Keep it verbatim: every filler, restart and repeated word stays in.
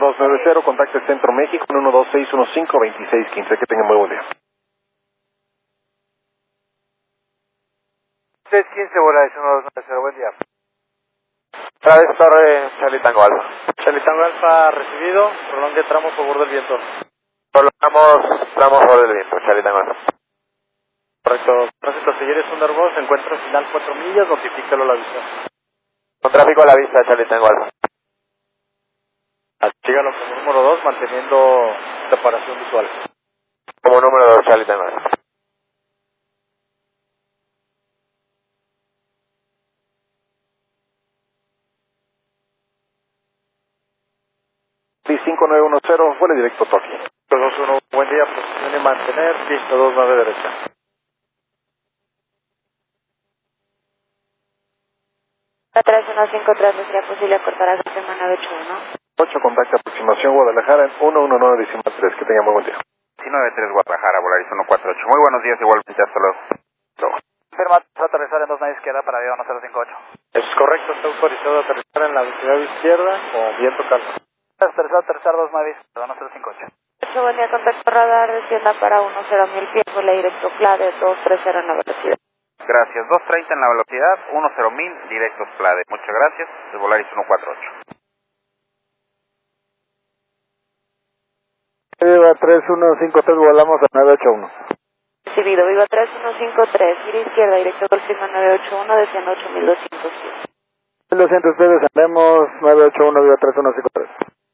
dos nueve cero, contacte Centro México en uno dos seis uno cinco dos seis uno cinco. Que tengan muy buen día. tres quince, Volaris uno dos nueve cero, buen día. Travis Torre, Charlie Tango Alfa. Charlie Tango Alfa recibido, prolongue tramo a favor del viento. Prolongamos tramo a favor del viento, Charlie Tango Alfa. Correcto, tránsito a seguir es un Airbus, se encuentra final cuatro millas, notifícalo a la vista. Con tráfico a la vista, Charlie Tango Alfa. Sígalo como número dos, manteniendo separación visual. Como número dos, Charlie Tango Alfa. cinco nueve uno cero, vuelo directo Tokio. dos uno, buen día, posición y mantener, pista dos nueve derecha. tres uno cinco tres, ¿sería posible cortar a sistema nueve ocho uno? ocho, contacta aproximación Guadalajara en uno uno nueve decimal tres. Que tengan muy buen día. nueve tres Guadalajara, Volaris uno cuatro ocho. Muy buenos días, igualmente, hasta luego. Luego. Firma, aterrizar en dos naves izquierda para avión uno cero cinco ocho. Es correcto, está autorizado a aterrizar en la velocidad izquierda con viento calmo. Aterrizado, aterrizar dos naves, uno cero cinco ocho. ocho, buen día, contacto radar, descienda para uno cero mil pies, vuela directo Clade dos tres cero en la velocidad. Gracias, dos treinta en la velocidad, uno cero mil, directos Plade. Muchas gracias, el Volaris uno cuatro ocho. Viva tres uno cinco tres, volamos a nueve ocho uno. Recibido, Viva tres uno cinco tres, giro izquierda, directo Golfima nueve ocho uno, desciendo ocho mil doscientos pies. mil doscientos pies, descendemos nueve ocho uno, Viva tres uno cinco tres.